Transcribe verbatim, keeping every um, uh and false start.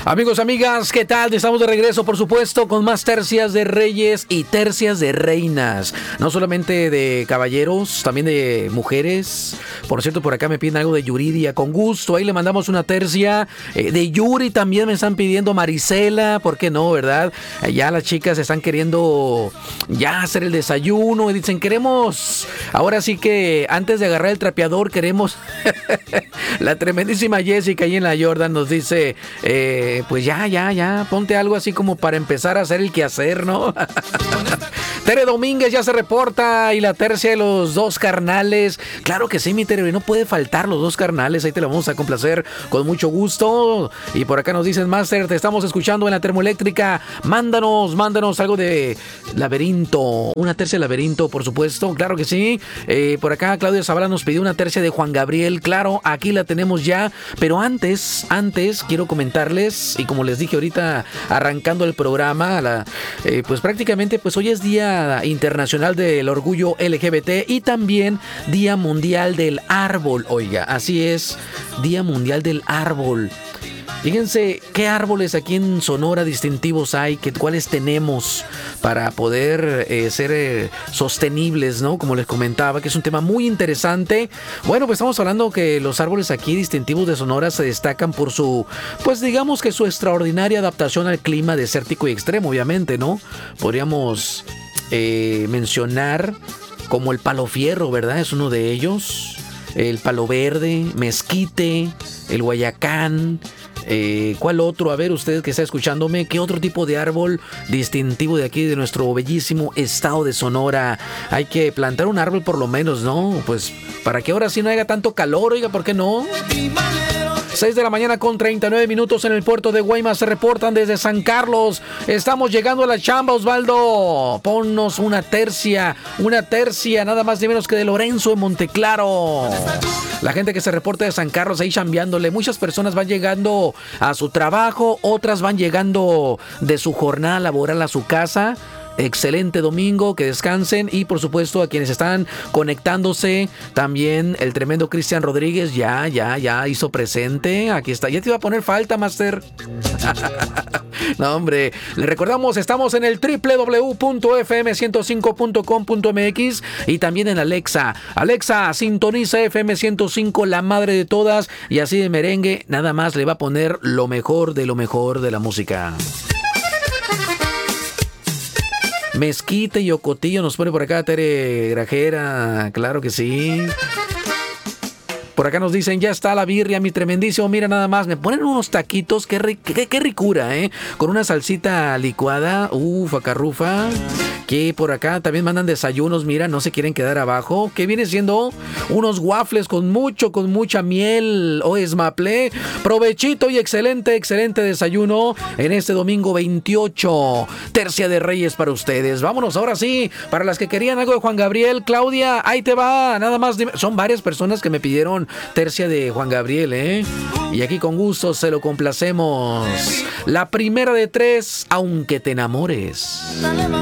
Amigos, amigas, ¿qué tal? Estamos de regreso, por supuesto, con más tercias de reyes y tercias de reinas. No solamente de caballeros, también de mujeres. Por cierto, por acá me piden algo de Yuridia, con gusto. Ahí le mandamos una tercia. Eh, de Yuri también me están pidiendo Marisela, ¿por qué no, verdad? Eh, ya las chicas están queriendo ya hacer el desayuno y dicen, queremos, ahora sí que antes de agarrar el trapeador, queremos... La tremendísima Jessica ahí en la Jordan nos dice, eh, pues ya, ya, ya, ponte algo así como para empezar a hacer el quehacer, ¿no? Tere Domínguez ya se reporta y la tercia de los dos carnales. Claro que sí, mi Tere, no puede faltar los dos carnales, ahí te lo vamos a complacer con mucho gusto. Y por acá nos dicen, Master, te estamos escuchando en la termoeléctrica, mándanos, mándanos algo de Laberinto, una tercia de Laberinto, por supuesto, claro que sí. Eh, por acá Claudia Zavala nos pidió una tercia de Juan Gabriel, claro, aquí la tenemos ya, pero antes, antes quiero comentarles, y como les dije ahorita arrancando el programa, la, eh, pues prácticamente pues hoy es Día Internacional del Orgullo L G B T y también Día Mundial del Árbol, oiga, así es, Día Mundial del Árbol. Fíjense qué árboles aquí en Sonora distintivos hay, que, cuáles tenemos para poder eh, ser eh, sostenibles, ¿no? Como les comentaba, que es un tema muy interesante. Bueno, pues estamos hablando que los árboles aquí distintivos de Sonora se destacan por su, pues digamos que su extraordinaria adaptación al clima desértico y extremo, obviamente, ¿no? Podríamos eh, mencionar como el palo fierro, ¿verdad? Es uno de ellos. El palo verde, mezquite, el guayacán. Eh, ¿Cuál otro? A ver, usted que está escuchándome, ¿qué otro tipo de árbol distintivo de aquí, de nuestro bellísimo estado de Sonora? Hay que plantar un árbol por lo menos, ¿no? Pues para que ahora sí no haya tanto calor, oiga, ¿por qué no? seis de la mañana con treinta y nueve minutos en el puerto de Guaymas. Se reportan desde San Carlos. Estamos llegando a la chamba, Osvaldo. Ponnos una tercia, una tercia, nada más ni menos que de Lorenzo en Monteclaro. La gente que se reporta de San Carlos ahí chambeándole. Muchas personas van llegando a su trabajo, otras van llegando de su jornada laboral a su casa. Excelente domingo, que descansen. Y por supuesto a quienes están conectándose, también el tremendo Cristian Rodríguez ya, ya, ya hizo presente. Aquí está, ya te iba a poner falta, Master. No, hombre, le recordamos, estamos en el doble u doble u doble u punto efe eme ciento cinco punto com punto eme equis y también en Alexa. Alexa, sintoniza F M ciento cinco, la madre de todas, y así de merengue, nada más le va a poner lo mejor de lo mejor de la música. Mezquite y ocotillo nos pone por acá Tere Grajera, claro que sí. Por acá nos dicen, ya está la birria, mi tremendísimo. Mira nada más, me ponen unos taquitos, qué, ri- qué, qué ricura, ¿eh? Con una salsita licuada, uff, acarrufa. Que por acá también mandan desayunos, mira, no se quieren quedar abajo. Que viene siendo unos waffles con mucho, con mucha miel o esmaple. Provechito y excelente, excelente desayuno en este domingo veintiocho. Tercia de Reyes para ustedes. Vámonos ahora sí, para las que querían algo de Juan Gabriel. Claudia, ahí te va, nada más. Dime. Son varias personas que me pidieron tercia de Juan Gabriel, ¿eh? Y aquí con gusto se lo complacemos. La primera de tres, aunque te enamores.